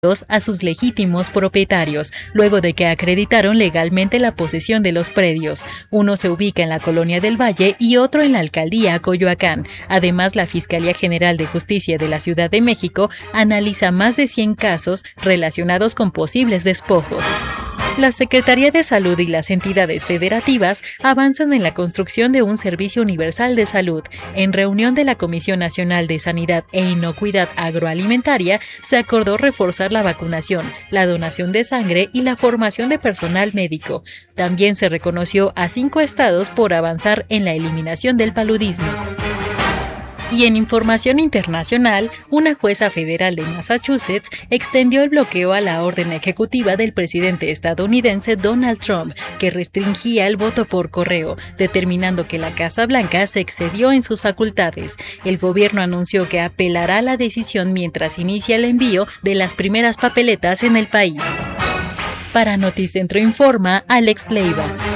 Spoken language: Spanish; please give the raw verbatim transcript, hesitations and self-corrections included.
a sus legítimos propietarios, luego de que acreditaron legalmente la posesión de los predios. Uno se ubica en la Colonia del Valle y otro en la Alcaldía Coyoacán. Además, la Fiscalía General de Justicia de la Ciudad de México analiza más de cien casos relacionados con posibles despojos. La Secretaría de Salud y las entidades federativas avanzan en la construcción de un servicio universal de salud. En reunión de la Comisión Nacional de Sanidad e Inocuidad Agroalimentaria, se acordó reforzar la vacunación, la donación de sangre y la formación de personal médico. También se reconoció a cinco estados por avanzar en la eliminación del paludismo. Y en información internacional, una jueza federal de Massachusetts extendió el bloqueo a la orden ejecutiva del presidente estadounidense Donald Trump, que restringía el voto por correo, determinando que la Casa Blanca se excedió en sus facultades. El gobierno anunció que apelará la decisión mientras inicia el envío de las primeras papeletas en el país. Para Noticentro Informa, Alex Leiva.